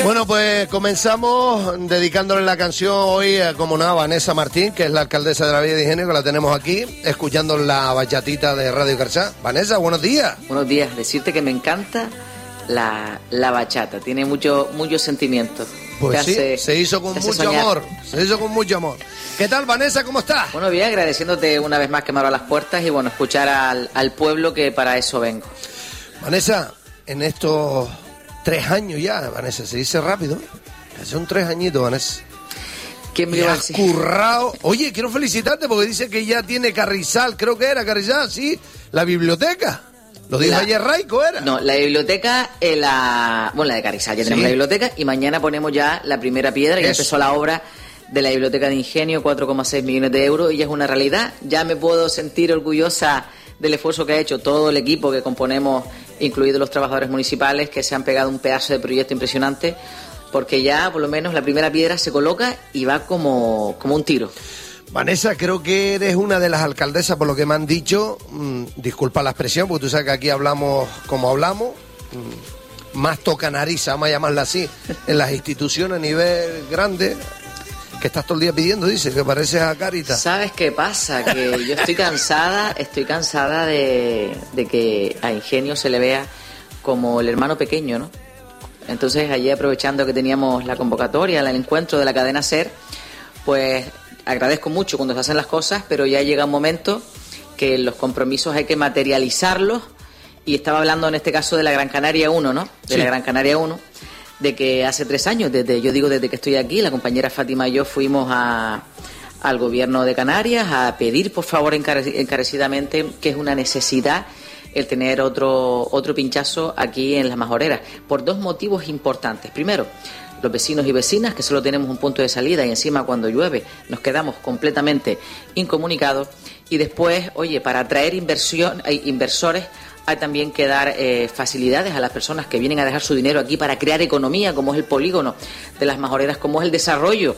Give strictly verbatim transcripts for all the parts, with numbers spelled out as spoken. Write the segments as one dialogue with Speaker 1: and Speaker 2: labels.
Speaker 1: Bueno, pues comenzamos dedicándole la canción hoy, como nada, a Vanessa Martín, que es la alcaldesa de la Villa de Ingenio, que la tenemos aquí, escuchando la bachatita de Radio Carchá. Vanessa, buenos días.
Speaker 2: Buenos días. Decirte que me encanta la, la bachata, tiene mucho, mucho sentimiento.
Speaker 1: Pues sí,
Speaker 2: hace,
Speaker 1: se hizo con mucho soñar. amor, se hizo con mucho amor. ¿Qué tal, Vanessa? ¿Cómo estás?
Speaker 2: Bueno, bien, agradeciéndote una vez más que me abra las puertas y bueno, escuchar al, al pueblo, que para eso vengo.
Speaker 1: Vanessa, en estos tres años ya, Vanessa, se dice rápido, son tres añitos, Vanessa.
Speaker 2: ¿Quién me
Speaker 1: y
Speaker 2: iba a
Speaker 1: has
Speaker 2: decir?
Speaker 1: currado. Oye, quiero felicitarte porque dice que ya tiene Carrizal, creo que era Carrizal, sí, la biblioteca. Lo dijo
Speaker 2: La,
Speaker 1: ayer Raico, ¿era?
Speaker 2: No, la biblioteca, eh, la, bueno, la de Carrizal, ya tenemos
Speaker 1: sí.
Speaker 2: la biblioteca y mañana ponemos ya la primera piedra. Ya
Speaker 1: Eso.
Speaker 2: empezó la obra de la Biblioteca de Ingenio, cuatro coma seis millones de euros, y ya es una realidad. Ya me puedo sentir orgullosa del esfuerzo que ha hecho todo el equipo que componemos, incluidos los trabajadores municipales, que se han pegado un pedazo de proyecto impresionante, porque ya por lo menos la primera piedra se coloca y va como, como un tiro.
Speaker 1: Vanessa, creo que eres una de las alcaldesas, por lo que me han dicho, mmm, disculpa la expresión, porque tú sabes que aquí hablamos como hablamos, mmm, más toca nariz, vamos a llamarla así, en las instituciones a nivel grande, que estás todo el día pidiendo, dice, que pareces a Carita.
Speaker 2: ¿Sabes qué pasa? Que yo estoy cansada, estoy cansada de, de que a Ingenio se le vea como el hermano pequeño, ¿no? Entonces, allí aprovechando que teníamos la convocatoria, el encuentro de la cadena SER, pues agradezco mucho cuando se hacen las cosas, pero ya llega un momento que los compromisos hay que materializarlos, y estaba hablando en este caso de la Gran Canaria uno, ¿no? De sí. la Gran Canaria uno, de que hace tres años, desde yo digo desde que estoy aquí, la compañera Fátima y yo fuimos a, al gobierno de Canarias a pedir, por favor, encare, encarecidamente, que es una necesidad el tener otro, otro pinchazo aquí en Las Majoreras, por dos motivos importantes. Primero, los vecinos y vecinas, que solo tenemos un punto de salida y encima cuando llueve nos quedamos completamente incomunicados. Y después, oye, para atraer inversión, eh, inversores hay también que dar eh, facilidades a las personas que vienen a dejar su dinero aquí para crear economía, como es el polígono de Las Majoreras, como es el desarrollo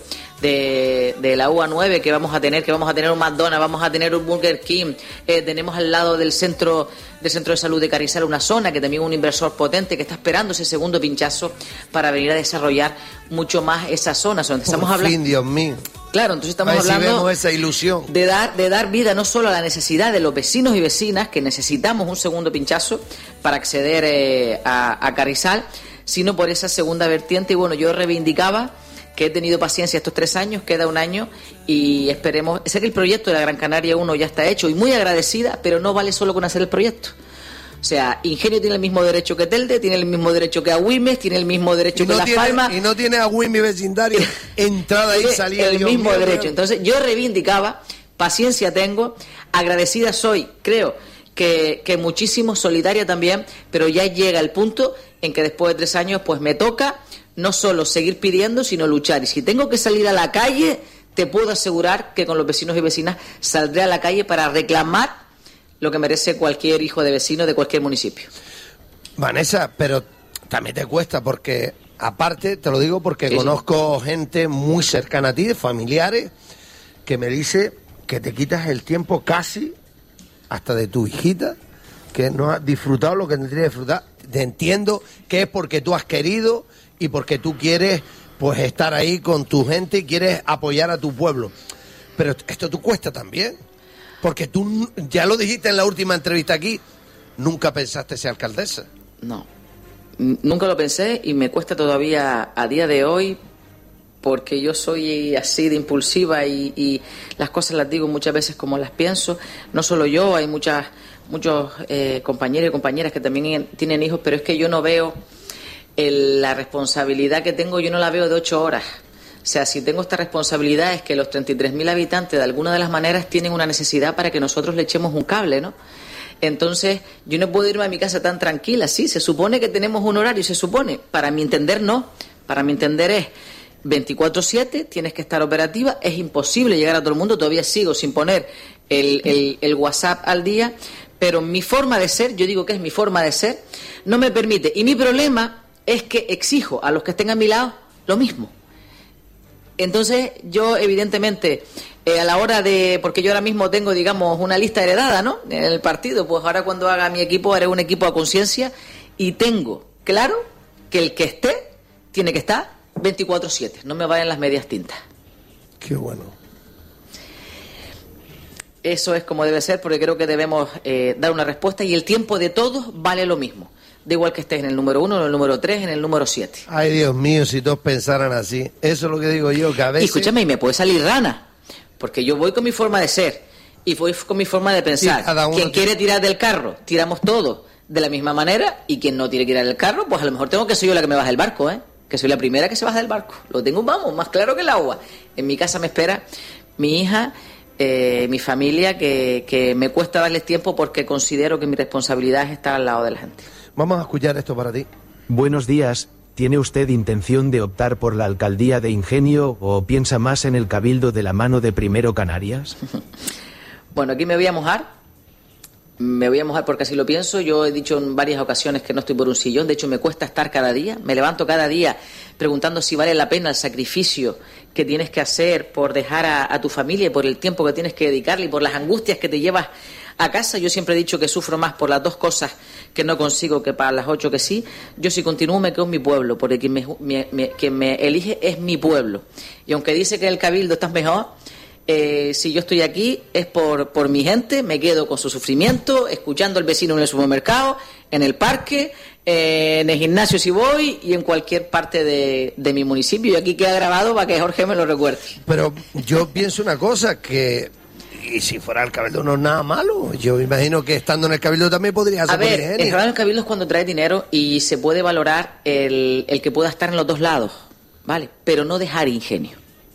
Speaker 2: de, de la U A nueve que vamos a tener, que vamos a tener un McDonald's, vamos a tener un Burger King, eh, tenemos al lado del centro del centro de salud de Carrizal una zona que también es un inversor potente que está esperando ese segundo pinchazo para venir a desarrollar mucho más esa zona. Donde estamos
Speaker 1: Por
Speaker 2: hablando,
Speaker 1: fin, Dios mío.
Speaker 2: Claro, entonces estamos
Speaker 1: a ver
Speaker 2: hablando
Speaker 1: si vemos esa ilusión
Speaker 2: de dar de dar vida no solo a la necesidad de los vecinos y vecinas, que necesitamos un segundo pinchazo para acceder eh, a, a Carrizal, sino por esa segunda vertiente. Y bueno, yo reivindicaba que he tenido paciencia estos tres años, queda un año y esperemos. Sé que el proyecto de la Gran Canaria uno ya está hecho y muy agradecida, pero no vale solo con hacer el proyecto. O sea, Ingenio tiene el mismo derecho que Telde, tiene el mismo derecho que Agüimes, tiene el mismo derecho
Speaker 1: no
Speaker 2: que Las
Speaker 1: tiene,
Speaker 2: Palmas.
Speaker 1: Y no tiene Agüimes vecindario, entrada y salida.
Speaker 2: El
Speaker 1: Dios
Speaker 2: mismo
Speaker 1: mío,
Speaker 2: derecho.
Speaker 1: Dios.
Speaker 2: Entonces, yo reivindicaba, paciencia tengo, agradecida soy, creo que, que muchísimo, solidaria también, pero ya llega el punto en que después de tres años, pues me toca no solo seguir pidiendo, sino luchar. Y si tengo que salir a la calle, te puedo asegurar que con los vecinos y vecinas saldré a la calle para reclamar lo que merece cualquier hijo de vecino de cualquier municipio.
Speaker 1: Vanessa, pero también te cuesta porque, aparte, te lo digo porque sí, conozco sí. gente muy cercana a ti, familiares, que me dice que te quitas el tiempo casi hasta de tu hijita, que no has disfrutado lo que tendrías que disfrutar. Te entiendo que es porque tú has querido y porque tú quieres pues estar ahí con tu gente y quieres apoyar a tu pueblo. Pero esto tú cuesta también. Porque tú, ya lo dijiste en la última entrevista aquí, nunca pensaste ser alcaldesa.
Speaker 2: No, nunca lo pensé y me cuesta todavía a día de hoy, porque yo soy así de impulsiva y, y las cosas las digo muchas veces como las pienso. No solo yo, hay muchas muchos eh, compañeros y compañeras que también tienen hijos, pero es que yo no veo el, la responsabilidad que tengo, yo no la veo de ocho horas. O sea, si tengo esta responsabilidad es que los treinta y tres mil habitantes de alguna de las maneras tienen una necesidad para que nosotros le echemos un cable, ¿no? Entonces, yo no puedo irme a mi casa tan tranquila, sí, se supone que tenemos un horario, se supone, para mi entender no, para mi entender es veinticuatro siete, tienes que estar operativa, es imposible llegar a todo el mundo, todavía sigo sin poner el, el, el WhatsApp al día, pero mi forma de ser, yo digo que es mi forma de ser, no me permite, y mi problema es que exijo a los que estén a mi lado lo mismo. Entonces, yo evidentemente, eh, a la hora de, porque yo ahora mismo tengo, digamos, una lista heredada, ¿no?, en el partido, pues ahora cuando haga mi equipo haré un equipo a conciencia y tengo claro que el que esté tiene que estar veinticuatro siete, no me vayan las medias tintas.
Speaker 1: Qué bueno.
Speaker 2: Eso es como debe ser, porque creo que debemos eh, dar una respuesta y el tiempo de todos vale lo mismo. Da igual que estés en el número uno, en el número tres, en el número siete.
Speaker 1: Ay, Dios mío, si todos pensaran así. Eso es lo que digo yo, que a veces...
Speaker 2: Y escúchame, y me puede salir rana, porque yo voy con mi forma de ser y voy con mi forma de pensar. Sí, quien quiere tirar del carro, tiramos todos de la misma manera, y quien no tiene que tirar del carro, pues a lo mejor tengo que ser yo la que me baja del barco, ¿eh? Que soy la primera que se baja del barco. Lo tengo, vamos, más claro que el agua. En mi casa me espera mi hija... Eh, mi familia, que, que me cuesta darles tiempo porque considero que mi responsabilidad es estar al lado de la gente.
Speaker 1: Vamos a escuchar esto para ti.
Speaker 3: Buenos días. ¿Tiene usted intención de optar por la alcaldía de Ingenio o piensa más en el cabildo de la mano de Primero Canarias?
Speaker 2: Bueno, aquí me voy a mojar. Me voy a mojar porque así lo pienso. Yo he dicho en varias ocasiones que no estoy por un sillón. De hecho, me cuesta estar cada día. Me levanto cada día preguntando si vale la pena el sacrificio que tienes que hacer por dejar a, a tu familia y por el tiempo que tienes que dedicarle y por las angustias que te llevas a casa. Yo siempre he dicho que sufro más por las dos cosas que no consigo que para las ocho que sí. Yo si continúo me quedo en mi pueblo, porque quien me, me, me, quien me elige es mi pueblo. Y aunque dice que el cabildo está mejor... Eh, si yo estoy aquí es por, por mi gente, me quedo con su sufrimiento, escuchando al vecino en el supermercado, en el parque, eh, en el gimnasio si voy y en cualquier parte de, de mi municipio. Y aquí queda grabado para que Jorge me lo recuerde.
Speaker 1: Pero yo pienso una cosa, que y si fuera el cabildo no es nada malo. Yo me imagino que estando en el cabildo también podría ser.
Speaker 2: A ver, entrar en el cabildo es cuando trae dinero y se puede valorar el, el que pueda estar en los dos lados, ¿vale? Pero no dejar Ingenio.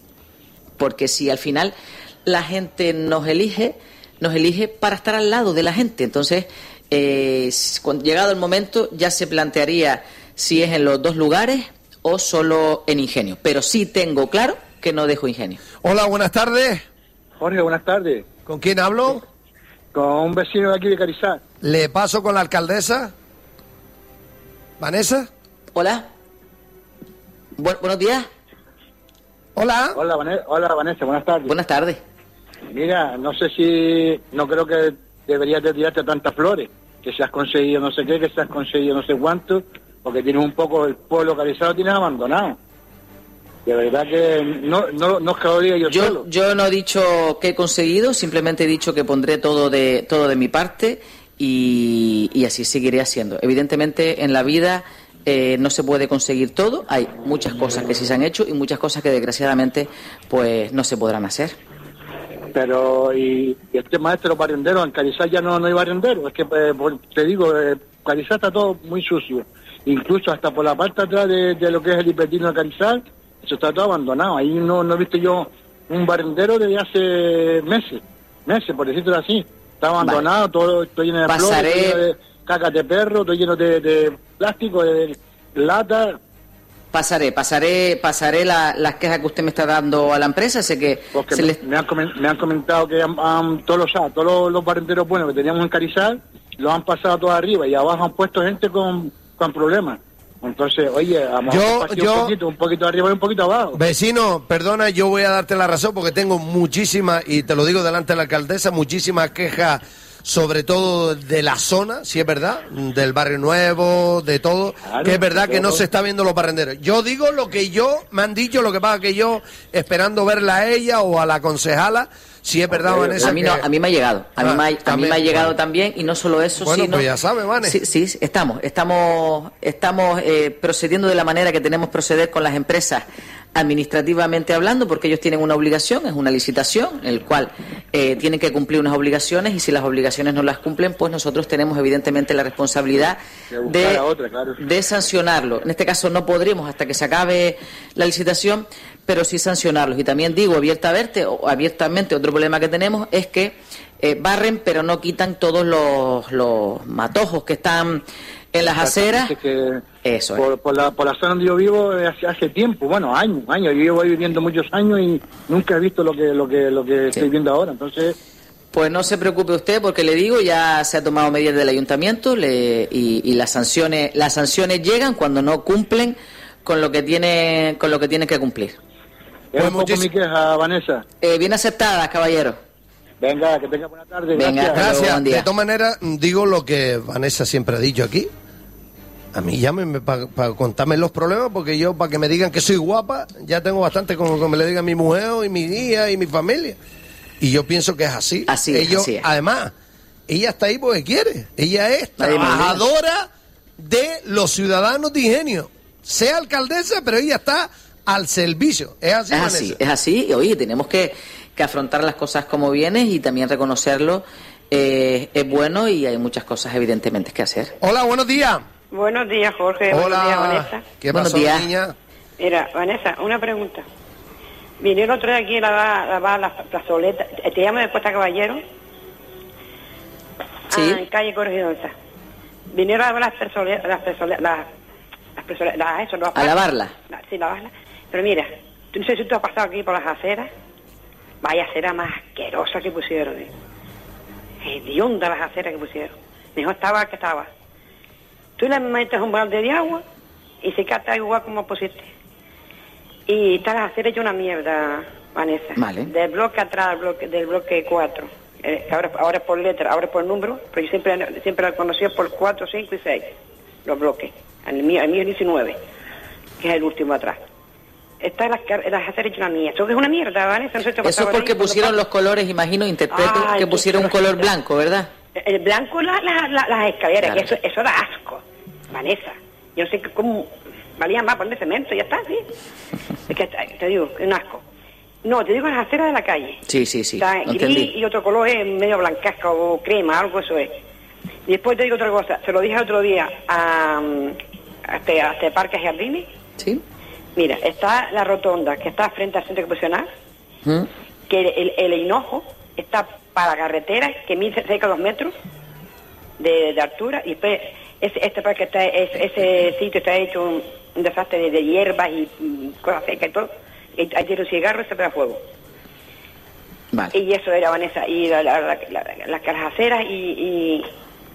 Speaker 2: Porque si al final la gente nos elige, nos elige para estar al lado de la gente. Entonces, eh, cuando llegado el momento, ya se plantearía si es en los dos lugares o solo en Ingenio. Pero sí tengo claro que no dejo Ingenio.
Speaker 1: Hola, buenas tardes.
Speaker 4: Jorge, buenas tardes.
Speaker 1: ¿Con quién hablo?
Speaker 4: Con un vecino de aquí de Carizal.
Speaker 1: ¿Le paso con la alcaldesa? ¿Vanessa?
Speaker 2: Hola. Bu- buenos días.
Speaker 1: Hola.
Speaker 4: Hola, Vanessa. Hola, Vanessa, buenas tardes.
Speaker 2: Buenas tardes.
Speaker 4: Mira, no sé si... No creo que deberías de tirarte tantas flores, que se has conseguido no sé qué, que se has conseguido no sé cuánto, porque tienes un poco el pueblo localizado, tienes abandonado. De verdad que no no no es que lo diga yo,
Speaker 2: yo
Speaker 4: solo.
Speaker 2: Yo no he dicho que he conseguido, simplemente he dicho que pondré todo de todo de mi parte y, y así seguiré haciendo. Evidentemente, en la vida... Eh, no se puede conseguir todo, hay muchas cosas que sí se han hecho y muchas cosas que desgraciadamente pues no se podrán hacer.
Speaker 4: Pero y, y el tema este de los barrenderos, en Carizal ya no, no hay barrenderos, es que eh, por, te digo, eh, Carizal está todo muy sucio, incluso hasta por la parte atrás de, de lo que es el hipertino de Carizal, eso está todo abandonado, ahí no, no he visto yo un barrendero desde hace meses, meses por decirlo así, está abandonado, vale. todo, todo lleno de
Speaker 2: Pasaré...
Speaker 4: flores, todo lleno de cacas de perro, todo lleno de, de plástico, de lata.
Speaker 2: Pasaré, pasaré, pasaré la, las quejas que usted me está dando a la empresa, sé que
Speaker 4: Porque
Speaker 2: se
Speaker 4: me,
Speaker 2: les...
Speaker 4: me, han, me han comentado que han, han, todos, los, todos los, los barrenderos buenos que teníamos en Carizal, los han pasado todos arriba y abajo han puesto gente con, con problemas. Entonces, oye, vamos
Speaker 1: yo,
Speaker 4: a
Speaker 1: yo,
Speaker 4: un poquito, un poquito arriba y un poquito abajo.
Speaker 1: Vecino, perdona, yo voy a darte la razón porque tengo muchísimas, y te lo digo delante de la alcaldesa, muchísimas quejas, sobre todo de la zona, si es verdad, del barrio nuevo, de todo, claro, que es verdad que no se está viendo los barrenderos. Yo digo lo que yo, me han dicho, lo que pasa que yo, esperando verla a ella o a la concejala, si es verdad, okay, Vanessa.
Speaker 2: A mí, no,
Speaker 1: que...
Speaker 2: a mí me ha llegado, a, ah, mí, me ha, a mí me ha llegado bueno. también, y no solo eso,
Speaker 1: bueno,
Speaker 2: sino...
Speaker 1: pues ya sabes, Vane.
Speaker 2: Sí, sí, estamos, estamos, estamos eh, procediendo de la manera que tenemos que proceder con las empresas administrativamente hablando, porque ellos tienen una obligación, es una licitación, en el cual eh, tienen que cumplir unas obligaciones y si las obligaciones no las cumplen, pues nosotros tenemos evidentemente la responsabilidad de, de, otra, claro. de sancionarlo. En este caso no podremos hasta que se acabe la licitación, pero sí sancionarlos. Y también digo abiertamente, o abiertamente otro problema que tenemos es que eh, barren pero no quitan todos los, los matojos que están en las aceras.
Speaker 4: Que
Speaker 2: Eso
Speaker 4: por,
Speaker 2: es.
Speaker 4: por, la, por la zona donde yo vivo hace, hace tiempo, bueno, años, años. Yo llevo ahí viviendo muchos años y nunca he visto lo que lo que lo que sí. estoy viendo ahora. Entonces,
Speaker 2: pues no se preocupe usted, porque le digo, ya se ha tomado medidas del ayuntamiento le, y, y las sanciones las sanciones llegan cuando no cumplen con lo que tiene con lo que tienen que cumplir.
Speaker 4: Es un poco mi queja, Vanessa.
Speaker 2: Eh, bien aceptada, caballero.
Speaker 4: Venga, que tenga buena tarde.
Speaker 2: Venga,
Speaker 1: gracias. gracias. De todas maneras, digo lo que Vanessa siempre ha dicho aquí. A mí llámenme para pa contarme los problemas, porque yo, para que me digan que soy guapa, ya tengo bastante con que me le digan mi mujer y mi hija y mi familia. Y yo pienso que es así.
Speaker 2: Así es,
Speaker 1: Ellos,
Speaker 2: así es.
Speaker 1: Además, ella está ahí porque quiere. Ella es trabajadora de los ciudadanos de Ingenio. Sea alcaldesa, pero ella está al servicio. Es así,
Speaker 2: Es así,
Speaker 1: Vanessa.
Speaker 2: es así. Y oye, tenemos que, que afrontar las cosas como vienen y también reconocerlo. Eh, es bueno y hay muchas cosas evidentemente que hacer.
Speaker 1: Hola, buenos días.
Speaker 5: Buenos días, Jorge.
Speaker 1: Hola.
Speaker 5: Buenos días, Vanessa.
Speaker 1: ¿Qué
Speaker 2: Buenos
Speaker 1: pasó,
Speaker 2: días.
Speaker 1: niña?
Speaker 5: Mira, Vanessa, una pregunta. Vinieron otro día aquí a lavar, lavar la plazoleta. ¿Te llamo de Puerta Caballero?
Speaker 2: Sí.
Speaker 5: Ah, en calle Corregidora. Vinieron a lavar las personas, las personas, las, las personas, las, eso, los
Speaker 2: A lavarla.
Speaker 5: La- sí, lavarla. Pero mira, tú no sé si tú has pasado aquí por las aceras. Vaya acera más asquerosa que pusieron. ¿eh? Hedionda las aceras que pusieron. Mejor estaba que estaba. Tú le metes un balde de agua y se cata igual como pusiste. Y está las aceras hecho una mierda, Vanessa.
Speaker 2: Vale.
Speaker 5: Del bloque atrás, del bloque, del bloque cuatro. Eh, ahora, ahora es por letra, ahora es por número, pero yo siempre, siempre la conocía por cuatro, cinco y seis, los bloques. El mío, el mío es diecinueve, que es el último atrás. Está las, car- las aceras hecho una mierda. Eso que es una mierda, Vanessa. No sé si te
Speaker 2: Eso es
Speaker 5: pasaba
Speaker 2: porque
Speaker 5: ahí, cuando
Speaker 2: pusieron
Speaker 5: pa-
Speaker 2: los colores, imagino, interpreto,
Speaker 5: Ay,
Speaker 2: que
Speaker 5: qué
Speaker 2: pusieron un color
Speaker 5: asquerosidad.
Speaker 2: blanco, ¿verdad?
Speaker 5: El blanco, la, la, la- las escaleras,
Speaker 2: Claro.
Speaker 5: que eso, eso da asco, Vanessa. Yo no sé qué- cómo valía más poner cemento, ya está, sí. Es que te digo, es un asco. No, te digo las aceras de la calle.
Speaker 2: Sí, sí, sí.
Speaker 5: Está
Speaker 2: lo
Speaker 5: gris
Speaker 2: entendí.
Speaker 5: y otro color es medio blancasca o crema, algo eso es. Y después te digo otra cosa, se lo dije el otro día a, a, este, a este Parque Jardines.
Speaker 2: ¿Sí?
Speaker 5: Mira, está la rotonda que está frente al centro ocupacional,
Speaker 2: ¿Mm?
Speaker 5: que el, el hinojo está para la carretera, que mide cerca de dos metros de, de altura, y después ese, este parque está, es- ese sitio está hecho un, un desastre de, de hierbas y mm, cosas secas y todo, y hay tiro cigarro y se pega fuego.
Speaker 2: Vale.
Speaker 5: Y eso era, Vanessa, y la, la, la, la- las caras y, y,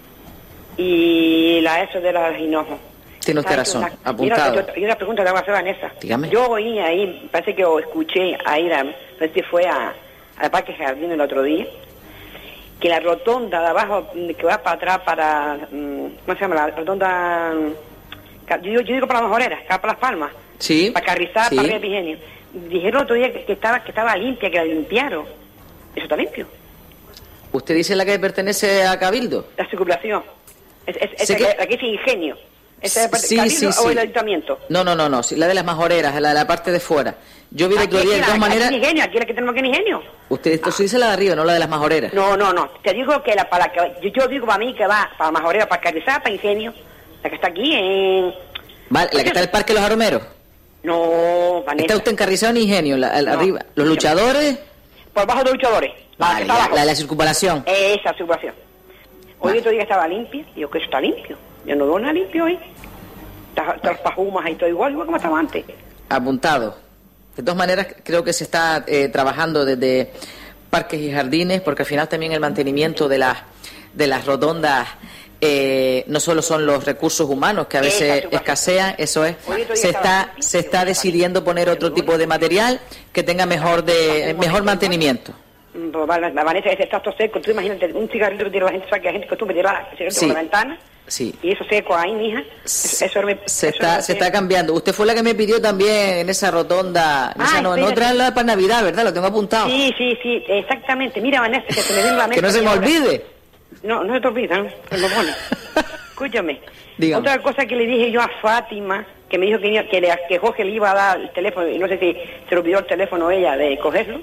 Speaker 5: y la eso de los hinojos.
Speaker 2: Tiene usted
Speaker 5: Ay,
Speaker 2: razón,
Speaker 5: una-
Speaker 2: apuntado.
Speaker 5: Y una, y una pregunta que le voy a hacer, Vanessa.
Speaker 2: Dígame.
Speaker 5: Yo oí ahí, parece que o escuché ahí, la, no sé si fue a, al Parque Jardín el otro día, que la rotonda de abajo, mm, que va para atrás, para, mm, ¿cómo se llama? La rotonda, mm, ca- yo, digo- yo digo para las Moreras, que va para Las Palmas,
Speaker 2: Sí.
Speaker 5: para Carrizal,
Speaker 2: Sí.
Speaker 5: para Río Epigenio. Dijeron el otro día que, que estaba que estaba limpia, que la limpiaron. Eso está limpio,
Speaker 2: ¿Usted dice la que pertenece a Cabildo?
Speaker 5: la circulación. Es, es,
Speaker 2: Sé
Speaker 5: esa
Speaker 2: que-
Speaker 5: que... la que dice ingenio. ¿Esa es
Speaker 2: Sí,
Speaker 5: Cabildo
Speaker 2: sí,
Speaker 5: o
Speaker 2: sí.
Speaker 5: el ayuntamiento?
Speaker 2: No, no, no, no, sí, la de las majoreras, la de la parte de fuera. Yo vi el
Speaker 5: Aquí
Speaker 2: otro día, de
Speaker 5: es
Speaker 2: todas
Speaker 5: la-
Speaker 2: maneras...
Speaker 5: Aquí es ingenio, aquí es la que tenemos que en ingenio.
Speaker 2: Usted esto sí dice la de arriba, no la de las majoreras.
Speaker 5: No, no, no. Te digo que la para la que yo, yo digo para mí que va para Majorera, para Carrizal, para Ingenio, la que está aquí en...
Speaker 2: Vale, la que está en el Parque Los Aromeros.
Speaker 5: No, Vanessa.
Speaker 2: Está usted en Carrizal o en Ingenio, la, la
Speaker 5: No,
Speaker 2: arriba. Los
Speaker 5: no.
Speaker 2: luchadores,
Speaker 5: Por bajo de luchadores. La que
Speaker 2: vale,
Speaker 5: está
Speaker 2: ya,
Speaker 5: abajo.
Speaker 2: la de la circunvalación.
Speaker 5: Esa circulación. Hoy
Speaker 2: Vale.
Speaker 5: otro día que estaba limpia, digo que eso está limpio. Yo no veo nada limpio hoy. Está, está los pajumas ahí todo igual, igual como estaba antes.
Speaker 2: Apuntado. De todas maneras, creo que se está eh, trabajando desde parques y jardines, porque al final también el mantenimiento de las de las rotondas eh, no solo son los recursos humanos que a veces
Speaker 5: Exacto.
Speaker 2: escasean, eso es.
Speaker 5: Hoy otro día
Speaker 2: Se
Speaker 5: estaba
Speaker 2: está
Speaker 5: limpio,
Speaker 2: se
Speaker 5: digo,
Speaker 2: está
Speaker 5: está
Speaker 2: decidiendo
Speaker 5: limpio.
Speaker 2: poner otro tipo de material que tenga mejor de mejor mantenimiento.
Speaker 5: Mm, pues, la, la Vanessa, ese está todo seco. Tú imagínate un cigarrillo que tiene la gente, sabe que la gente costumbre tirar el cigarrillo
Speaker 2: Sí.
Speaker 5: por la ventana.
Speaker 2: Sí.
Speaker 5: Y eso seco ahí, mija. Eso, eso me-
Speaker 2: Se
Speaker 5: eso
Speaker 2: está,
Speaker 5: me-
Speaker 2: se está cambiando. Usted fue la que me pidió también en esa rotonda, en, esa
Speaker 5: Ah,
Speaker 2: no, en
Speaker 5: espérate.
Speaker 2: otra la para Navidad, ¿verdad? Lo tengo apuntado.
Speaker 5: Sí, sí, sí, exactamente. Mira, Vanessa, que se me viene la mente.
Speaker 2: Que no se me
Speaker 5: ahora.
Speaker 2: olvide.
Speaker 5: No, no se te olvida, ¿no? Se me pone. Escúchame.
Speaker 2: Dígame.
Speaker 5: Otra cosa que le dije yo a Fátima, que me dijo que, iba- que, le, que Jorge le iba a dar el teléfono, y no sé si se le olvidó el teléfono ella de cogerlo,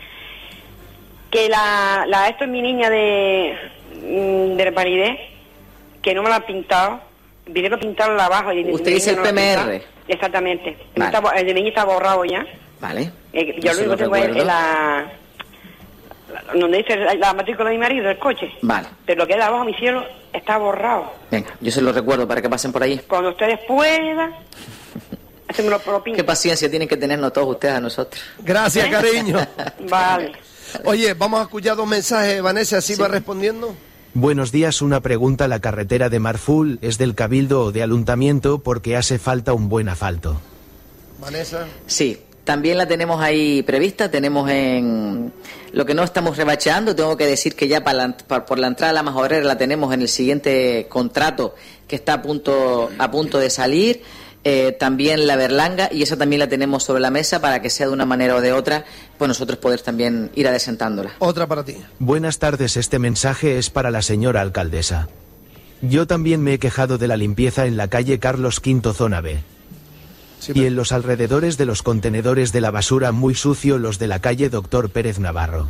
Speaker 5: que la, la esto es mi niña de, mm, de validez, que no me la han pintado, vinieron a pintarla abajo. Y
Speaker 2: Usted
Speaker 5: mi
Speaker 2: dice
Speaker 5: niña
Speaker 2: el
Speaker 5: no la
Speaker 2: P M R.
Speaker 5: pintaron. Exactamente.
Speaker 2: Vale.
Speaker 5: Está bo- el de mi niña está borrado ya.
Speaker 2: Vale.
Speaker 5: Eh, yo
Speaker 2: Eso
Speaker 5: lo único
Speaker 2: lo
Speaker 5: que tengo es
Speaker 2: recuerdo.
Speaker 5: la, la- donde dice la, la matrícula de mi marido, del coche.
Speaker 2: Vale.
Speaker 5: Pero lo que es de abajo, mi cielo, está borrado.
Speaker 2: Venga, yo se lo recuerdo para que pasen por ahí.
Speaker 5: Cuando ustedes puedan, hacemos lo
Speaker 2: Qué paciencia tienen que tenernos todos ustedes a nosotros.
Speaker 1: Gracias, cariño.
Speaker 5: Vale.
Speaker 1: Oye, vamos a escuchar dos mensajes, Vanessa, así
Speaker 2: Sí.
Speaker 1: va respondiendo.
Speaker 3: Buenos días, una pregunta. ¿La carretera de Marful es del Cabildo o de Ayuntamiento? Porque hace falta un buen asfalto.
Speaker 1: Vanessa.
Speaker 2: Sí, también la tenemos ahí prevista, tenemos en... Lo que no estamos rebacheando, tengo que decir que ya para la, para, por la entrada a la majorera la tenemos en el siguiente contrato que está a punto, a punto de salir. Eh, también la Berlanga, y esa también la tenemos sobre la mesa para que sea de una manera o de otra, pues nosotros poder también ir adesentándola.
Speaker 1: Otra para ti.
Speaker 3: Buenas tardes, este mensaje es para la señora alcaldesa. Yo también me he quejado de la limpieza en la calle Carlos quinto zona B. Sí, y en los alrededores de los contenedores de la basura muy sucio los de la calle Doctor Pérez Navarro.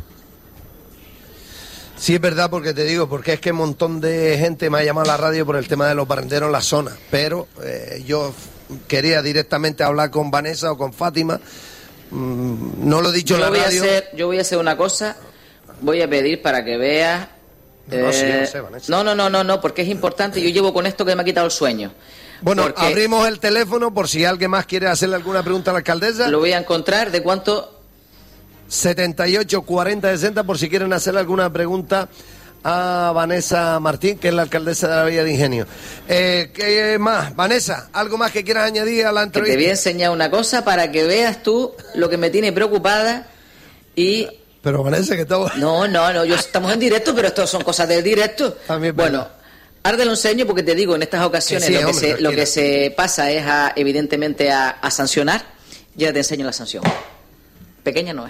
Speaker 1: Sí, es verdad, porque te digo, porque es que un montón de gente me ha llamado a la radio por el tema de los barrenderos en la zona, pero eh, yo quería directamente hablar con Vanessa o con Fátima, mm, no lo he dicho
Speaker 2: yo
Speaker 1: en la
Speaker 2: voy
Speaker 1: radio.
Speaker 2: A hacer, yo voy a hacer una cosa, voy a pedir para que veas...
Speaker 1: No, no,
Speaker 2: eh,
Speaker 1: sí, no sé, Vanessa.
Speaker 2: No, no, no, no, no, porque es importante, yo llevo con esto que me ha quitado el sueño.
Speaker 1: Bueno,
Speaker 2: porque
Speaker 1: abrimos el teléfono por si alguien más quiere hacerle alguna pregunta a la alcaldesa.
Speaker 2: Lo voy a encontrar, ¿de cuánto?
Speaker 1: setenta y ocho, cuarenta, sesenta, por si quieren hacerle alguna pregunta a Vanessa Martín, que es la alcaldesa de la Villa de Ingenio. Eh, ¿Qué más? Vanessa, ¿algo más que quieras añadir a la entrevista?
Speaker 2: Que te voy a enseñar una cosa para que veas tú lo que me tiene preocupada y...
Speaker 1: Pero Vanessa, que estamos...
Speaker 2: No, no, no, yo estamos en directo, pero esto son cosas del directo. Bueno, ahora te lo enseño porque te digo, en estas ocasiones sí, lo, que hombre, se, lo que se pasa es a, evidentemente a, a sancionar. Ya te enseño la sanción. Pequeña no es.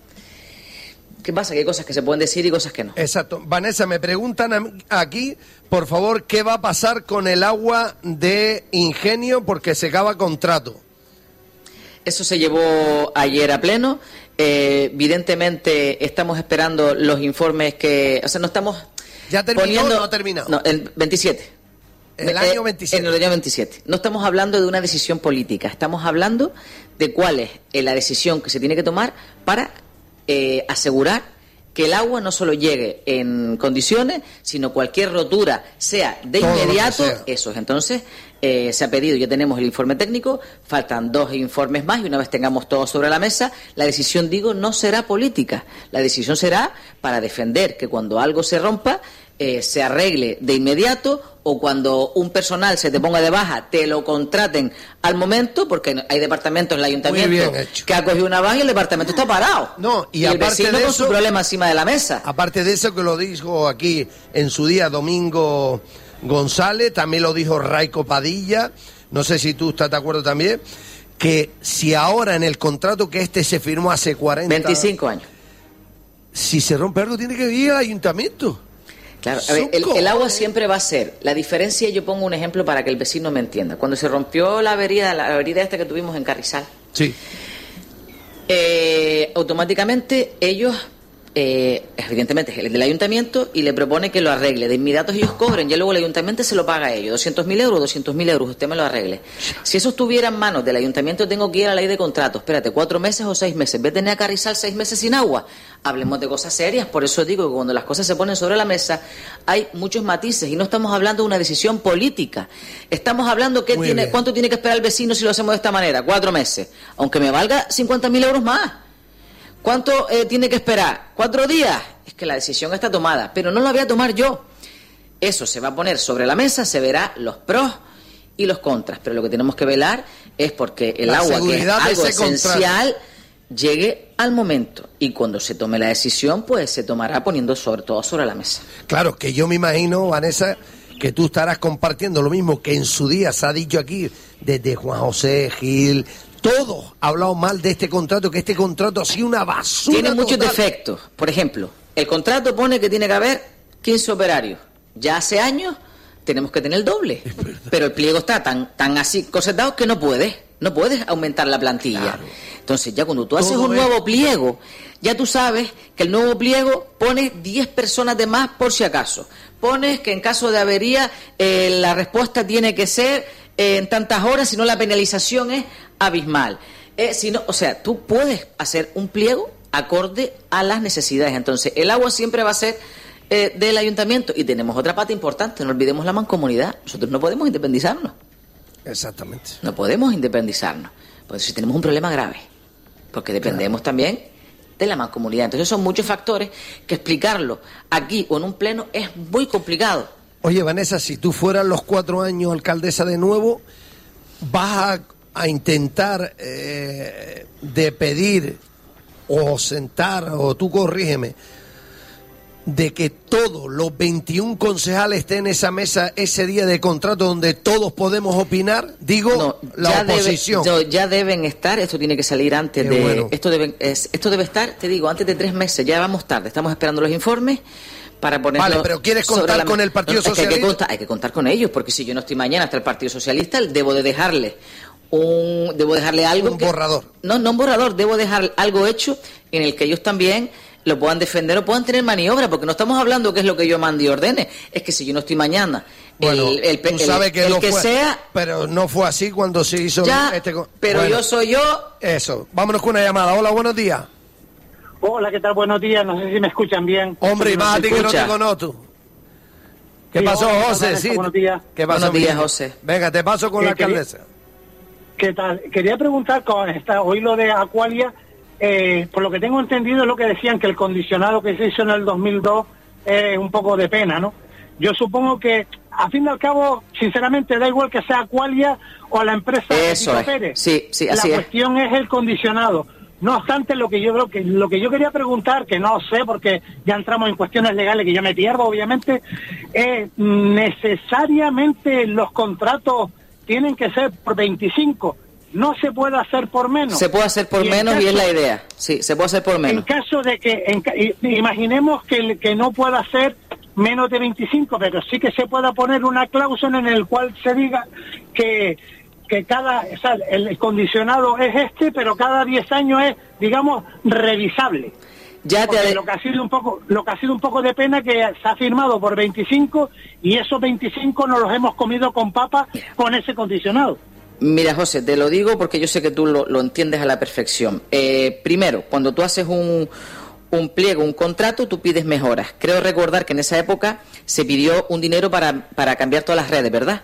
Speaker 2: ¿Qué pasa? Que hay cosas que se pueden decir y cosas que no.
Speaker 1: Exacto. Vanessa, me preguntan aquí, por favor, ¿qué va a pasar con el agua de Ingenio porque se acaba contrato?
Speaker 2: Eso se llevó ayer a pleno. Eh, evidentemente estamos esperando los informes que... O sea, no estamos...
Speaker 1: ¿Ya terminó
Speaker 2: poniendo,
Speaker 1: o no ha terminado?
Speaker 2: No, el veintisiete.
Speaker 1: El año veintisiete.
Speaker 2: En el año veintisiete. No estamos hablando de una decisión política, estamos hablando de cuál es la decisión que se tiene que tomar para... Eh, asegurar que el agua no solo llegue en condiciones, sino cualquier rotura sea de Todo inmediato, eso es. Entonces, eh, se ha pedido, ya tenemos el informe técnico, faltan dos informes más y una vez tengamos todo sobre la mesa, la decisión, digo, no será política, la decisión será para defender que cuando algo se rompa, eh, se arregle de inmediato, o cuando un personal se te ponga de baja, te lo contraten al momento, porque hay departamentos en el ayuntamiento que ha cogido una baja y el departamento está parado.
Speaker 1: No, y,
Speaker 2: y el
Speaker 1: aparte
Speaker 2: vecino
Speaker 1: de
Speaker 2: con
Speaker 1: eso,
Speaker 2: su problema encima de la mesa.
Speaker 1: Aparte de eso, que lo dijo aquí en su día Domingo González, también lo dijo Raico Padilla, no sé si tú estás de acuerdo también, que si ahora en el contrato que este se firmó hace cuarenta...
Speaker 2: veinticinco años.
Speaker 1: Si se rompe algo tiene que ir al ayuntamiento.
Speaker 2: Claro, a ver, el, el agua siempre va a ser. La diferencia, yo pongo un ejemplo para que el vecino me entienda. Cuando se rompió la avería, la avería esta que tuvimos en Carrizal,
Speaker 1: sí.
Speaker 2: eh, automáticamente ellos, eh, evidentemente es el del ayuntamiento, y le propone que lo arregle. De inmediato ellos cobren, ya luego el ayuntamiento se lo paga a ellos. doscientos mil euros, doscientos mil euros, usted me lo arregle. Si eso estuviera en manos del ayuntamiento, tengo que ir a la ley de contratos. Espérate, cuatro meses o seis meses. Voy a tener a Carrizal seis meses sin agua. Hablemos de cosas serias, por eso digo que cuando las cosas se ponen sobre la mesa hay muchos matices y no estamos hablando de una decisión política. Estamos hablando que tiene, cuánto tiene que esperar el vecino si lo hacemos de esta manera, cuatro meses, aunque me valga cincuenta mil euros más. ¿Cuánto eh, tiene que esperar? ¿Cuatro días? Es que la decisión está tomada, pero no la voy a tomar yo. Eso se va a poner sobre la mesa, se verá los pros y los contras, pero lo que tenemos que velar es porque el
Speaker 1: la
Speaker 2: agua, que es algo esencial,
Speaker 1: contrato.
Speaker 2: llegue al momento, y cuando se tome la decisión, pues se tomará poniendo sobre todo sobre la mesa.
Speaker 1: Claro, que yo me imagino, Vanessa, que tú estarás compartiendo lo mismo que en su día se ha dicho aquí, desde Juan José Gil, todos ha hablado mal de este contrato, que este contrato ha sido una basura.
Speaker 2: Tiene muchos
Speaker 1: total.
Speaker 2: defectos. Por ejemplo, el contrato pone que tiene que haber quince operarios. Ya hace años tenemos que tener el doble, pero el pliego está tan, tan así cosetado que no puedes, no puedes aumentar la plantilla. Claro. Entonces ya cuando tú haces Todo un es... nuevo pliego, ya tú sabes que el nuevo pliego pone diez personas de más por si acaso. Pones que en caso de avería eh, la respuesta tiene que ser eh, en tantas horas, si no la penalización es abismal. Eh, si no, o sea, tú puedes hacer un pliego acorde a las necesidades. Entonces el agua siempre va a ser eh, del ayuntamiento, y tenemos otra pata importante, no olvidemos la mancomunidad. Nosotros no podemos independizarnos.
Speaker 1: Exactamente.
Speaker 2: No podemos independizarnos, porque si tenemos un problema grave, porque dependemos claro. también de la mancomunidad. Entonces son muchos factores que explicarlo aquí o en un pleno es muy complicado.
Speaker 1: Oye, Vanessa, si tú fueras los cuatro años alcaldesa de nuevo, ¿vas a, a intentar eh, de pedir o sentar, o tú corrígeme, de que todos los veintiún concejales estén en esa mesa ese día de contrato donde todos podemos opinar, digo,
Speaker 2: no,
Speaker 1: la oposición.
Speaker 2: Debe, no, ya deben estar, esto tiene que salir antes
Speaker 1: Qué
Speaker 2: de...
Speaker 1: bueno.
Speaker 2: Esto debe, es, esto debe estar, te digo, antes de tres meses, ya vamos tarde, estamos esperando los informes para ponerlo.
Speaker 1: Vale, pero ¿quieres contar con el Partido
Speaker 2: no, es que
Speaker 1: Socialista?
Speaker 2: hay, que contar, hay que contar con ellos, porque si yo no estoy mañana hasta el Partido Socialista, debo de dejarle un... Debo dejarle algo...
Speaker 1: Un
Speaker 2: que,
Speaker 1: borrador.
Speaker 2: No, no un borrador, debo dejar algo hecho en el que ellos también lo puedan defender o puedan tener maniobra, porque no estamos hablando que es lo que yo mande y ordene, es que si yo no estoy mañana,
Speaker 1: bueno,
Speaker 2: el, el,
Speaker 1: tú sabes
Speaker 2: el,
Speaker 1: que,
Speaker 2: el
Speaker 1: no
Speaker 2: que
Speaker 1: fue,
Speaker 2: sea...
Speaker 1: pero no fue así cuando se hizo
Speaker 2: ya,
Speaker 1: este...
Speaker 2: pero
Speaker 1: bueno,
Speaker 2: yo soy yo...
Speaker 1: Eso, vámonos con una llamada. Hola, buenos días.
Speaker 4: Hola, ¿qué tal? Buenos días, no sé si me escuchan bien.
Speaker 1: Hombre, y más a ti que no te
Speaker 2: escucha.
Speaker 1: conozco. ¿Qué
Speaker 4: Sí,
Speaker 1: pasó,
Speaker 4: hola,
Speaker 1: José?
Speaker 4: Vanessa,
Speaker 1: Sí.
Speaker 4: buenos días.
Speaker 1: ¿Qué pasó,
Speaker 2: Buenos días,
Speaker 1: mi-
Speaker 2: José.
Speaker 1: Venga, te paso con
Speaker 4: Eh,
Speaker 1: la
Speaker 4: quería-
Speaker 1: alcaldesa.
Speaker 4: ¿Qué tal? Quería preguntar con esta, hoy lo de Aqualia, eh, por lo que tengo entendido es lo que decían, que el condicionado que se hizo en el dos mil dos es un poco de pena, ¿no? Yo supongo que, a fin y al cabo, sinceramente, da igual que sea Aqualia o la empresa de
Speaker 2: Eso
Speaker 4: Tito
Speaker 2: es.
Speaker 4: Pérez.
Speaker 2: Sí, sí, así
Speaker 4: la
Speaker 2: es.
Speaker 4: cuestión es el condicionado. No obstante, lo que yo creo que lo que yo quería preguntar, que no sé porque ya entramos en cuestiones legales que yo me pierdo, obviamente, es necesariamente los contratos tienen que ser por veinticinco. No se puede hacer por menos.
Speaker 2: Se puede hacer por
Speaker 4: Y en
Speaker 2: menos y
Speaker 4: caso-
Speaker 2: es la idea. Sí, se puede hacer por
Speaker 4: En
Speaker 2: menos.
Speaker 4: caso de que, en ca- i- imaginemos que, el- que no pueda ser menos de veinticinco, pero sí que se pueda poner una cláusula en el cual se diga que que cada, o sea, el condicionado es este, pero cada diez años es, digamos, revisable.
Speaker 2: Ya te
Speaker 4: Porque
Speaker 2: ade-
Speaker 4: lo que ha sido un poco, lo que ha sido un poco de pena que se ha firmado por veinticinco y esos veinticinco nos los hemos comido con papas con ese condicionado.
Speaker 2: Mira, José, te lo digo porque yo sé que tú lo, lo entiendes a la perfección. Eh, primero, cuando tú haces un, un pliego, un contrato, tú pides mejoras. Creo recordar que en esa época se pidió un dinero para, para cambiar todas las redes, ¿verdad?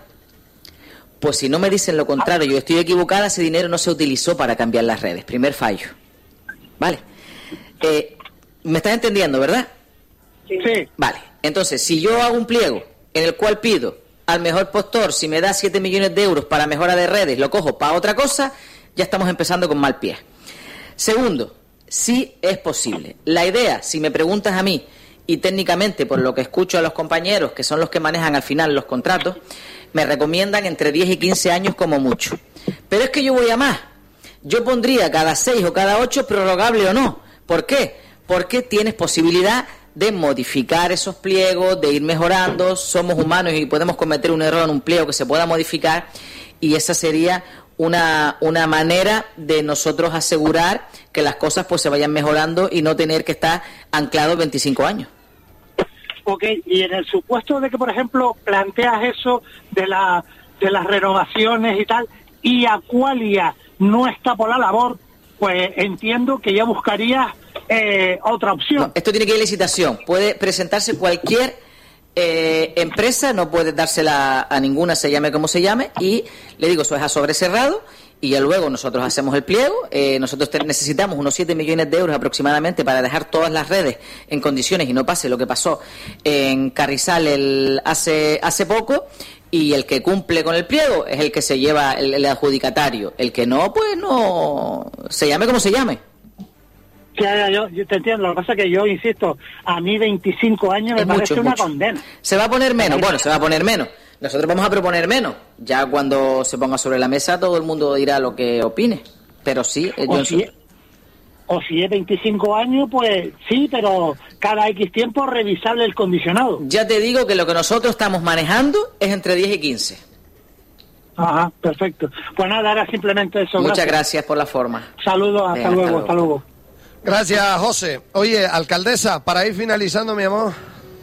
Speaker 2: Pues si no me dicen lo contrario, yo estoy equivocada, ese dinero no se utilizó para cambiar las redes. Primer fallo. ¿Vale? Eh, ¿Me estás entendiendo, verdad?
Speaker 4: Sí.
Speaker 2: Vale. Entonces, si yo hago un pliego en el cual pido al mejor postor, si me da siete millones de euros para mejora de redes, lo cojo para otra cosa, ya estamos empezando con mal pie. Segundo, sí es posible. La idea, si me preguntas a mí, y técnicamente por lo que escucho a los compañeros, que son los que manejan al final los contratos, me recomiendan entre diez y quince años como mucho. Pero es que yo voy a más. Yo pondría cada seis o cada ocho, prorrogable o no. ¿Por qué? Porque tienes posibilidad de modificar esos pliegos, de ir mejorando. Somos humanos y podemos cometer un error en un pliego que se pueda modificar, y esa sería una, una manera de nosotros asegurar que las cosas pues se vayan mejorando y no tener que estar anclados veinticinco años.
Speaker 4: Ok, y en el supuesto de que, por ejemplo, planteas eso de la de las renovaciones y tal, y Aqualia no está por la labor, pues entiendo que ya buscarías eh, otra opción.
Speaker 2: No, esto tiene que ir a licitación. Puede presentarse cualquier eh, empresa, no puede dársela a ninguna, se llame como se llame, y le digo, eso es a sobre cerrado, y ya luego nosotros hacemos el pliego. Eh, nosotros te- necesitamos unos siete millones de euros aproximadamente para dejar todas las redes en condiciones y no pase lo que pasó en Carrizal el, hace, hace poco, y el que cumple con el pliego es el que se lleva el, el adjudicatario. El que no, pues no, se llame como se llame.
Speaker 4: Ya, ya, yo, yo te entiendo, lo que pasa es que yo insisto, a mí veinticinco años me
Speaker 2: Es
Speaker 4: parece
Speaker 2: mucho, es
Speaker 4: una
Speaker 2: mucho.
Speaker 4: condena.
Speaker 2: ¿Se va a poner menos? Bueno, se va a poner menos. Nosotros vamos a proponer menos. Ya cuando se ponga sobre la mesa todo el mundo dirá lo que opine. Pero sí, eh,
Speaker 4: O
Speaker 2: yo
Speaker 4: si, o si es veinticinco años, pues sí, pero cada X tiempo revisable el condicionado.
Speaker 2: ya te digo que lo que nosotros estamos manejando es entre diez y quince.
Speaker 4: Ajá, perfecto. Pues nada, era simplemente eso.
Speaker 2: Muchas gracias por la forma.
Speaker 4: Saludos, hasta
Speaker 2: Venga, hasta
Speaker 4: luego,
Speaker 2: luego.
Speaker 4: hasta luego.
Speaker 1: Gracias, José. Oye, alcaldesa, para ir finalizando, mi amor.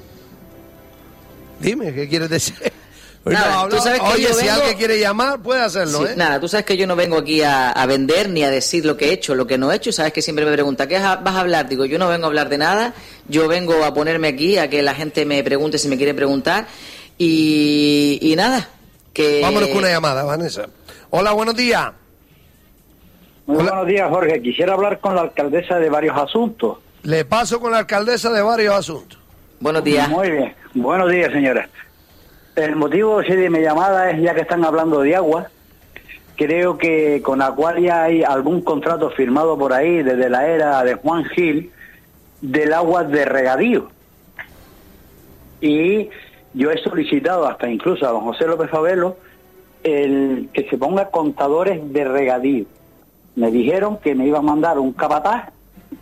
Speaker 1: Dime, ¿qué quieres decir? Hoy
Speaker 2: Nada,
Speaker 1: no has
Speaker 2: tú
Speaker 1: hablado.
Speaker 2: sabes que
Speaker 1: Oye,
Speaker 2: yo
Speaker 1: si
Speaker 2: vengo-
Speaker 1: alguien quiere llamar, puede hacerlo,
Speaker 2: Sí,
Speaker 1: ¿eh?
Speaker 2: nada, tú sabes que yo no vengo aquí a, a vender ni a decir lo que he hecho, lo que no he hecho. Sabes que siempre me pregunta, ¿qué vas a hablar? Digo, yo no vengo a hablar de nada. Yo vengo a ponerme aquí a que la gente me pregunte si me quiere preguntar. Y, y nada, que...
Speaker 1: Vámonos con una llamada, Vanessa. Hola, buenos días.
Speaker 6: Muy
Speaker 1: Hola.
Speaker 6: buenos días, Jorge. Quisiera hablar con la alcaldesa de varios asuntos.
Speaker 1: Le paso con la alcaldesa de varios asuntos.
Speaker 2: Buenos días.
Speaker 6: Muy bien. Buenos días, señora. El motivo sí, de mi llamada es, ya que están hablando de agua, creo que con Aqualia hay algún contrato firmado por ahí desde la era de Juan Gil del agua de regadío. Y yo he solicitado hasta incluso a don José López Favelo el que se ponga contadores de regadío. Me dijeron que me iba a mandar un capataz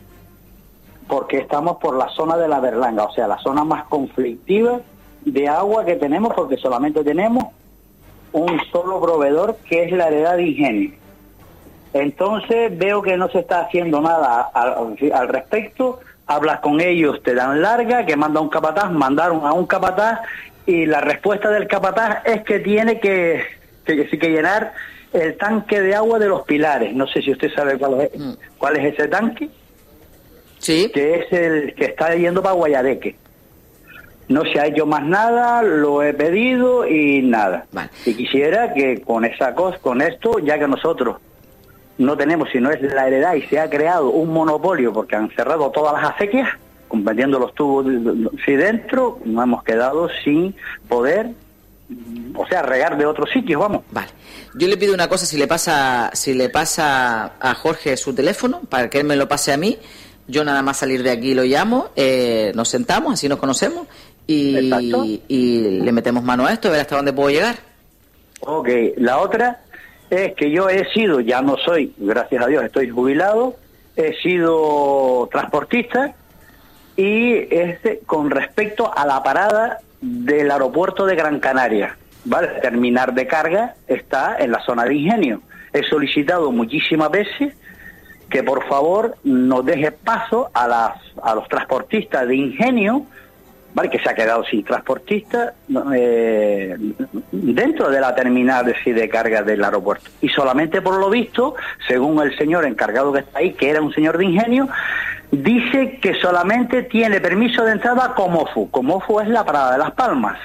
Speaker 6: porque estamos por la zona de la Berlanga, o sea, la zona más conflictiva de agua que tenemos, porque solamente tenemos un solo proveedor, que es la Heredad de Ingenio. Entonces veo que no se está haciendo nada al, al respecto. Hablas con ellos, te dan larga, que manda un capataz, mandaron a un capataz, y la respuesta del capataz es que tiene que, que, que, que llenar el tanque de agua de los Pilares. No sé si usted sabe cuál es, mm. cuál es ese tanque.
Speaker 2: Sí.
Speaker 6: Que es el que está yendo para Guayadeque. No se ha hecho más nada, lo he pedido y nada.
Speaker 2: Vale.
Speaker 6: Y quisiera que con esa cosa, con esto, ya que nosotros no tenemos, si no es la heredad, y se ha creado un monopolio porque han cerrado todas las acequias, metiendo los tubos sí dentro, nos hemos quedado sin poder, o sea, regar de otros sitios, vamos.
Speaker 2: Vale. Yo le pido una cosa, si le pasa, si le pasa a Jorge su teléfono, para que él me lo pase a mí, yo nada más salir de aquí lo llamo, eh, nos sentamos, así nos conocemos, y, y le metemos mano a esto, a ver hasta dónde puedo llegar.
Speaker 6: Ok, la otra es que yo he sido, ya no soy, gracias a Dios, estoy jubilado, he sido transportista, y este con respecto a la parada del aeropuerto de Gran Canaria, ¿vale? El terminal de carga está en la zona de Ingenio. He solicitado muchísimas veces que por favor nos deje paso a las a los transportistas de Ingenio, ¿vale? Que se ha quedado sin transportistas eh, dentro de la terminal de, sí, de carga del aeropuerto. Y solamente por lo visto, según el señor encargado que está ahí, que era un señor de Ingenio, dice que solamente tiene permiso de entrada Comofu. Comofu es la parada de Las Palmas.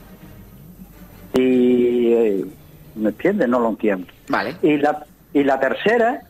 Speaker 6: Y eh, ¿me entiende? No lo entiendo.
Speaker 2: Vale.
Speaker 6: Y la y la tercera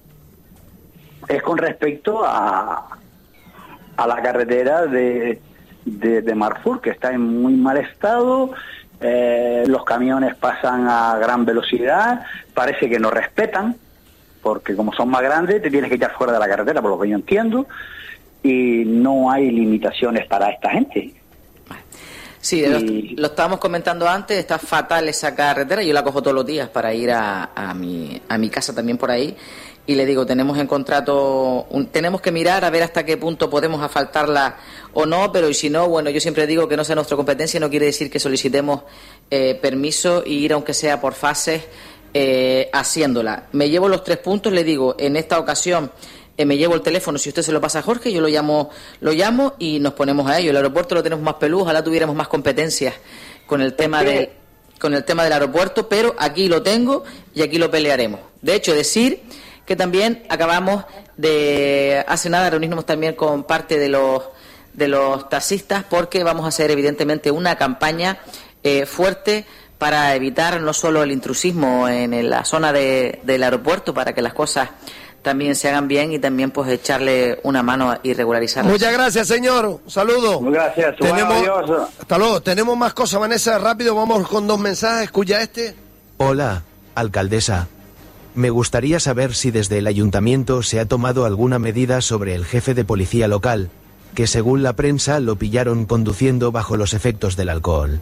Speaker 6: es con respecto a a la carretera de de, de Marfur, que está en muy mal estado. Eh, los camiones pasan a gran velocidad, parece que no respetan, porque como son más grandes te tienes que echar fuera de la carretera, por lo que yo entiendo, y no hay limitaciones para esta gente.
Speaker 2: Sí, y... lo, lo estábamos comentando antes, está fatal esa carretera, yo la cojo todos los días para ir a, a, mi, a mi casa también por ahí, y le digo, tenemos en contrato, un, tenemos que mirar a ver hasta qué punto podemos asfaltarla o no, pero y si no, bueno, yo siempre digo que no sea nuestra competencia, no quiere decir que solicitemos eh, permiso y ir aunque sea por fases eh, haciéndola. Me llevo los tres puntos, le digo, en esta ocasión eh, me llevo el teléfono, si usted se lo pasa a Jorge, yo lo llamo, lo llamo y nos ponemos a ello. El aeropuerto lo tenemos más peludo, ojalá tuviéramos más competencias con el tema del, con el tema del aeropuerto, pero aquí lo tengo y aquí lo pelearemos. De hecho, decir que también acabamos de, hace nada reunirnos también con parte de los de los taxistas, porque vamos a hacer evidentemente una campaña eh, fuerte para evitar no solo el intrusismo en la zona de, del aeropuerto, para que las cosas también se hagan bien y también pues echarle una mano y regularizarlas.
Speaker 1: Muchas gracias, señor. Un saludo.
Speaker 6: Gracias.
Speaker 1: Tenemos,
Speaker 6: Adiós.
Speaker 1: Hasta luego. Tenemos más cosas, Vanessa. Rápido, vamos con dos mensajes. Escucha este.
Speaker 3: Hola, alcaldesa. Me gustaría saber si desde el ayuntamiento se ha tomado alguna medida sobre el jefe de policía local, que según la prensa lo pillaron conduciendo bajo los efectos del alcohol.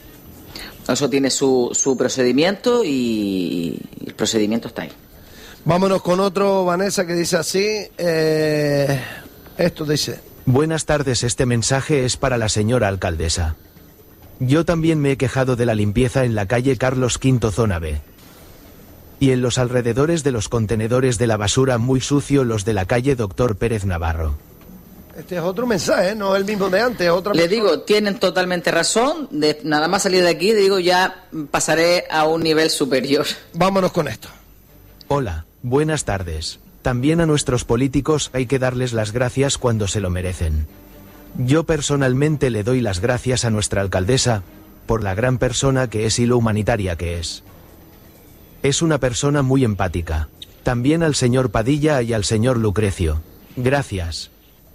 Speaker 2: Eso tiene su, su procedimiento y el procedimiento está ahí.
Speaker 1: Vámonos con otro, Vanessa, que dice así. Eh, esto dice.
Speaker 3: Buenas tardes, este mensaje es para la señora alcaldesa. Yo también me he quejado de la limpieza en la calle Carlos quinto zona B. Y en los alrededores de los contenedores de la basura muy sucio los de la calle Doctor Pérez Navarro.
Speaker 1: Este es otro mensaje, no el mismo de antes, otra
Speaker 2: Le
Speaker 1: persona.
Speaker 2: digo, tienen totalmente razón, de nada más salir de aquí, digo, ya pasaré a un nivel superior.
Speaker 1: Vámonos con esto.
Speaker 3: Hola, buenas tardes. También a nuestros políticos hay que darles las gracias cuando se lo merecen. Yo personalmente le doy las gracias a nuestra alcaldesa por la gran persona que es y lo humanitaria que es. Es una persona muy empática. También al señor Padilla y al señor Lucrecio. Gracias.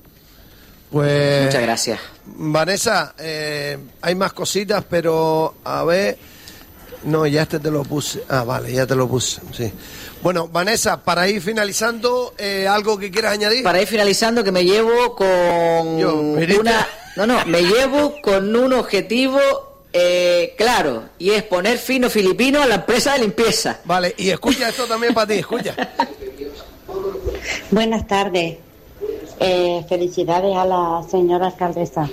Speaker 1: Pues...
Speaker 2: Muchas gracias.
Speaker 1: Vanessa, eh, hay más cositas, pero a ver... No, ya este te lo puse. Ah, vale, ya te lo puse, sí. Bueno, Vanessa, para ir finalizando, eh, ¿algo que quieras añadir?
Speaker 2: Para ir finalizando, que me llevo con
Speaker 1: Yo,
Speaker 2: una... No, no, me llevo con un objetivo eh, claro, y es poner fino filipino a la empresa de limpieza.
Speaker 1: Vale, y escucha esto también para ti, escucha.
Speaker 7: Buenas tardes. Eh, felicidades a la señora alcaldesa.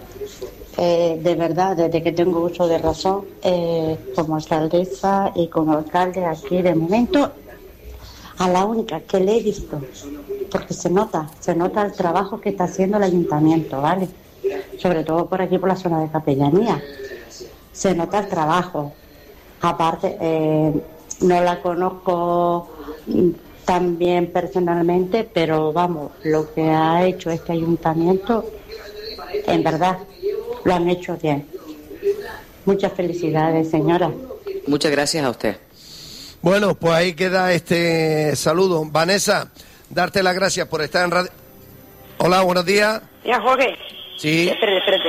Speaker 7: Eh, de verdad, desde que tengo uso de razón, eh, como alcaldesa y como alcalde aquí de momento, a la única que le he visto, porque se nota, se nota el trabajo que está haciendo el ayuntamiento, ¿vale? Sobre todo por aquí, por la zona de capellanía. Se nota el trabajo. Aparte, eh, no la conozco tan bien personalmente, pero vamos, lo que ha hecho este ayuntamiento, en verdad, lo han hecho bien. Muchas felicidades, señora.
Speaker 2: Muchas gracias a usted.
Speaker 1: Bueno, pues ahí queda este saludo. Vanessa, darte las gracias por estar en radio. Hola, buenos días.
Speaker 5: Ya, Jorge.
Speaker 1: Sí.
Speaker 5: Espérate, espérate.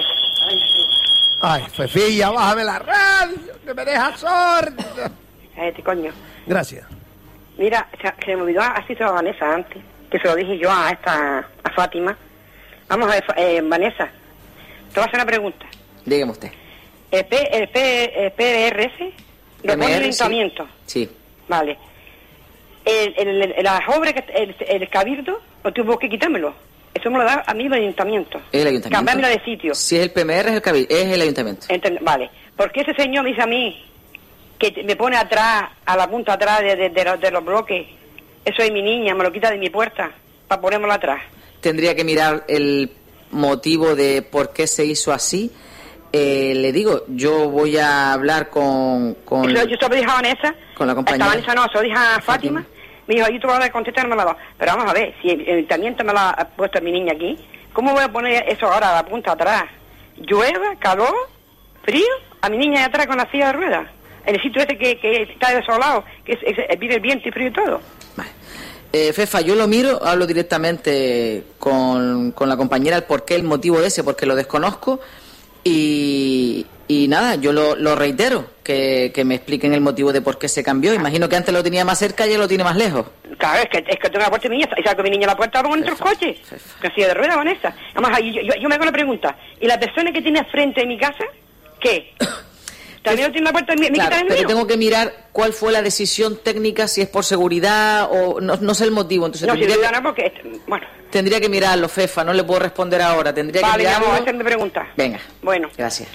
Speaker 1: Ay, Fefilla, bájame la radio, que me deja sordo.
Speaker 5: Cállate, coño.
Speaker 1: Gracias.
Speaker 5: Mira, se, se me olvidó así a Vanessa antes, que se lo dije yo a esta, a Fátima. Vamos a ver, eh, Vanessa, te voy a hacer una pregunta.
Speaker 2: Dígame usted.
Speaker 5: El, P, el, P, el P D R S lo pone el ayuntamiento.
Speaker 2: Sí.
Speaker 5: Vale. El, el, el, las obras, que el, el cabildo, no tuvo que quitármelo. Eso me lo da a mí el ayuntamiento.
Speaker 2: El ayuntamiento.
Speaker 5: Cambiármelo de sitio.
Speaker 2: Si es el P M R, es el, cabil- es el ayuntamiento.
Speaker 5: Ent- vale. Porque ese señor me dice a mí que te- me pone atrás, a la punta atrás de, de, de, los, de los bloques. Eso es mi niña, me lo quita de mi puerta para ponérmelo atrás.
Speaker 2: Tendría que mirar el motivo de por qué se hizo así. Eh, le digo, yo voy a hablar con... con
Speaker 5: Eso, yo se lo dije a Vanessa.
Speaker 2: Con la compañera.
Speaker 5: Esta Vanessa no, se lo dije a Fátima.
Speaker 2: Fátima.
Speaker 5: Me dijo, yo te voy a dar contestarme la dos. Pero vamos a ver, si el ayuntamiento me lo ha puesto a mi niña aquí, ¿cómo voy a poner eso ahora a la punta atrás? Llueva, calor, frío, a mi niña de atrás con la silla de ruedas. En el sitio este que, que está desolado, que es, es, viene el viento y frío y todo.
Speaker 2: Vale. Eh, Fefa, yo lo miro, hablo directamente con, con la compañera el porqué, el motivo de ese, porque lo desconozco. Y, y nada, yo lo, lo reitero, que, que me expliquen el motivo de por qué se cambió. Imagino que antes lo tenía más cerca y ya lo tiene más lejos.
Speaker 5: Claro, es que, es que tengo la puerta de mi niña, y saco mi niña a la puerta con otros coches. Con silla de ruedas, Vanessa. Además, yo, yo, yo me hago una pregunta. ¿Y la persona que tiene frente de mi casa, qué? ¿También lo tiene la puerta? ¿Me, me
Speaker 2: Claro,
Speaker 5: quita el
Speaker 2: pero
Speaker 5: mío?
Speaker 2: tengo que mirar cuál fue la decisión técnica, si es por seguridad o no, no sé el motivo. Entonces
Speaker 5: No, si
Speaker 2: tendría,
Speaker 5: de
Speaker 2: que,
Speaker 5: verdad no, porque... Bueno,
Speaker 2: tendría que mirarlo, Fefa, no le puedo responder ahora. Tendría que
Speaker 5: vale,
Speaker 2: mirarlo.
Speaker 5: vamos a hacerme pregunta.
Speaker 2: Venga,
Speaker 5: Bueno.
Speaker 2: gracias.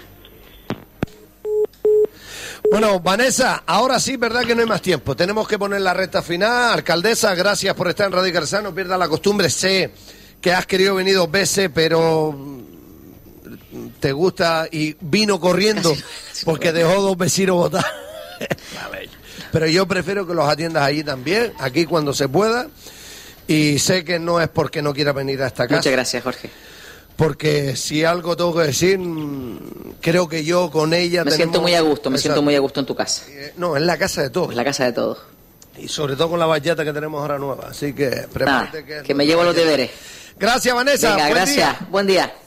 Speaker 1: Bueno, Vanessa, ahora sí, verdad que no hay más tiempo. Tenemos que poner la recta final. Alcaldesa, gracias por estar en Radio Carcasa. No pierdas la costumbre. Sé que has querido venir dos veces, pero te gusta y vino corriendo casi, casi porque dejó dos vecinos votar. Pero yo prefiero que los atiendas allí también, aquí cuando se pueda. Y sé que no es porque no quiera venir a esta casa.
Speaker 2: Muchas gracias, Jorge.
Speaker 1: Porque si algo tengo que decir, creo que yo con ella
Speaker 2: me
Speaker 1: tenemos...
Speaker 2: siento muy a gusto, me
Speaker 1: Exacto.
Speaker 2: siento muy a gusto en tu casa.
Speaker 1: No, es la casa de todos.
Speaker 2: Es la casa de todos.
Speaker 1: Y sobre todo con la bachata que tenemos ahora nueva. Así que prepárate.
Speaker 2: Nah,
Speaker 1: que
Speaker 2: que me llevo los deberes.
Speaker 1: Gracias, Vanessa.
Speaker 2: Venga,
Speaker 1: buen
Speaker 2: gracias.
Speaker 1: Día.
Speaker 2: Buen día.